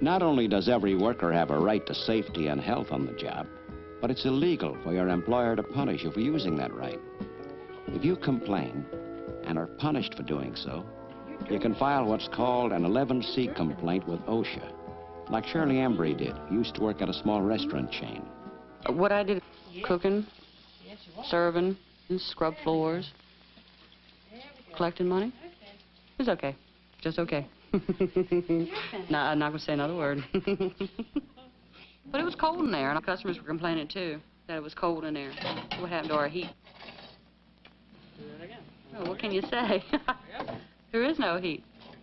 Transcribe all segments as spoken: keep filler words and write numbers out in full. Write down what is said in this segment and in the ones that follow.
Not only does every worker have a right to safety and health on the job, but it's illegal for your employer to punish you for using that right. If you complain and are punished for doing so, you can file what's called an eleven C complaint with OSHA, like Shirley Embry did, who used to work at a small restaurant chain. What I did, cooking, serving, scrub floors, collecting money, it was okay, just okay. No, I'm not going to say another word. But it was cold in there, and our customers were complaining, too, that it was cold in there. What happened to our heat? Do that again. Oh, what can you say? There is no heat.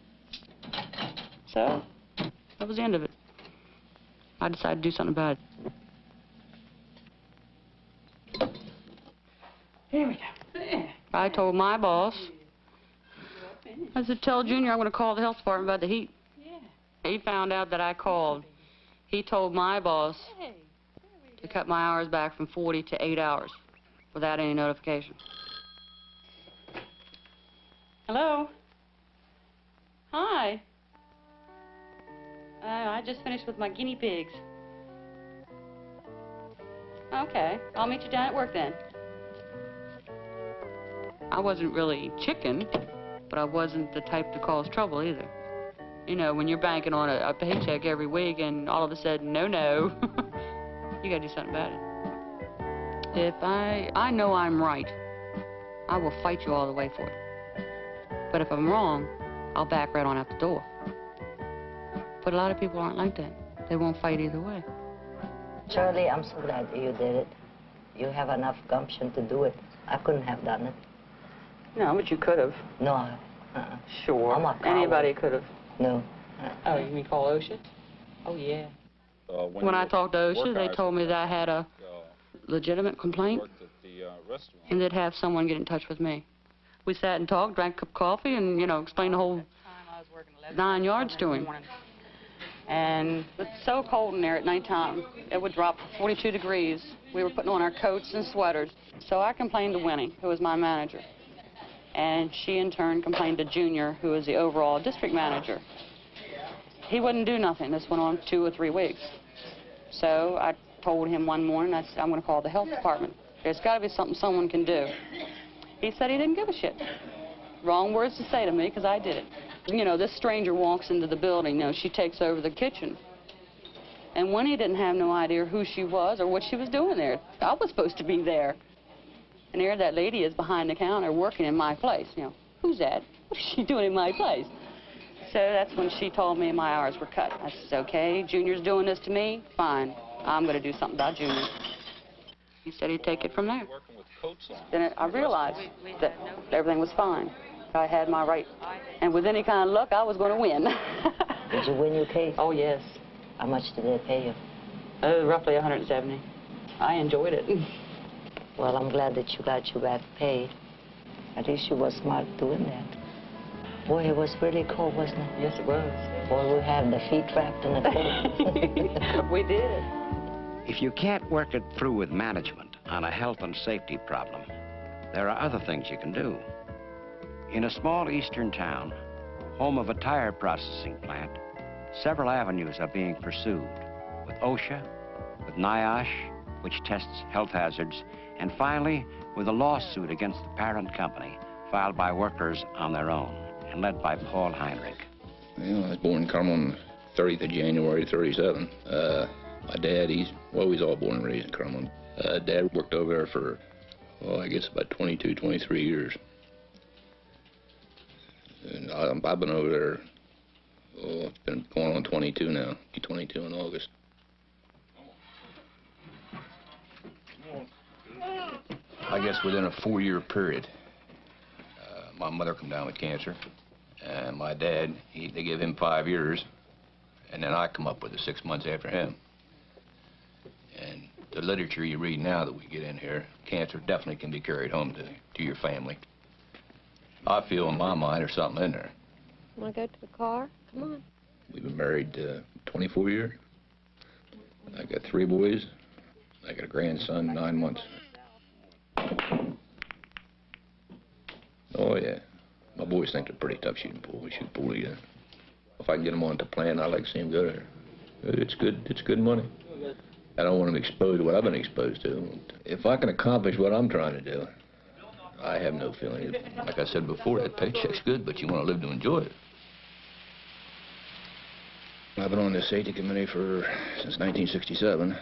So, that was the end of it. I decided to do something about it. Here we go. I told my boss, I said, tell Junior I'm going to call the health department about the heat. Yeah. He found out that I called. He told my boss to cut my hours back from forty to eight hours without any notification. Hello? Hi. Uh, I just finished with my guinea pigs. Okay, I'll meet you down at work then. I wasn't really chicken, but I wasn't the type to cause trouble either. You know, when you're banking on a, a paycheck every week and all of a sudden, no, no, you gotta do something about it. If I, I know I'm right, I will fight you all the way for it. But if I'm wrong, I'll back right on out the door. But a lot of people aren't like that. They won't fight either way. Shirley, I'm so glad you did it. You have enough gumption to do it. I couldn't have done it. No, but you could have. No, uh-uh. Sure. I'm a coward. Anybody could have. No. Oh, you mean call OSHA? Oh, yeah. Uh, when when I you talked to OSHA, they work told me that I had a uh, legitimate complaint, worked at the uh, restaurant. and they'd have someone get in touch with me. We sat and talked, drank a cup of coffee, and, you know, explained the whole nine yards to him. And it's so cold in there at nighttime, it would drop to forty-two degrees. We were putting on our coats and sweaters. So I complained to Winnie, who was my manager. And she, in turn, complained to Junior, who was the overall district manager. He wouldn't do nothing. This went on two or three weeks. So I told him one morning, I said, I'm going to call the health department. There's got to be something someone can do. He said he didn't give a shit. Wrong words to say to me, because I did it. You know, this stranger walks into the building. You know, she takes over the kitchen. And Winnie didn't have no idea who she was or what she was doing there. I was supposed to be there. And here that lady is behind the counter working in my place. You know, who's that? What is she doing in my place? So that's when she told me my hours were cut. I said, okay, Junior's doing this to me, fine. I'm going to do something about Junior. He said he'd take it from there. Then I realized that everything was fine. I had my right. And with any kind of luck, I was going to win. Did you win your case? Oh, yes. How much did they pay you? Oh, roughly one hundred seventy. I enjoyed it. Well, I'm glad that you got your back paid. At least you were smart doing that. Boy, it was really cold, wasn't it? Yes, it was. Boy, we had the feet trapped in the cold. We did. If you can't work it through with management on a health and safety problem, there are other things you can do. In a small eastern town, home of a tire processing plant, several avenues are being pursued with OSHA, with NIOSH, which tests health hazards, and finally with a lawsuit against the parent company filed by workers on their own and led by Paul Heinrich. Well, I was born in Carmel on the thirtieth of January, thirty-seven. Uh, my dad, he's, well, he's all born and raised in Carmel. Uh, Dad worked over there for, well, I guess about twenty-two, twenty-three years. And I, I've been over there, oh, it's been going on twenty-two now. Be twenty-two in August. I guess within a four-year period, uh, my mother come down with cancer, and my dad, he, they give him five years, and then I come up with it six months after him. And the literature you read now that we get in here, cancer definitely can be carried home to, to your family. I feel in my mind there's something in there. Want to go to the car? Come on. We've been married uh, twenty-four years. I got three boys. I got a grandson, nine months. Oh, yeah. My boys think they're pretty tough shooting pool. We shoot pool together. If I can get them on the plan, I'd like to see them go there. It's good, it's good money. I don't want them exposed to what I've been exposed to. If I can accomplish what I'm trying to do, I have no feeling. Like I said before, that paycheck's good, but you want to live to enjoy it. I've been on the safety committee for since nineteen sixty-seven.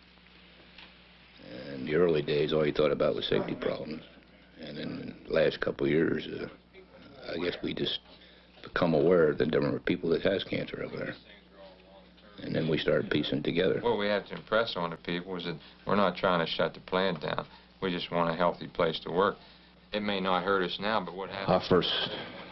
In the early days, all you thought about was safety problems. And in the last couple of years, uh, I guess we just become aware that there are people that has cancer over there. And then we started piecing together. What we have to impress on the people is that we're not trying to shut the plant down. We just want a healthy place to work. It may not hurt us now, but what happens? I first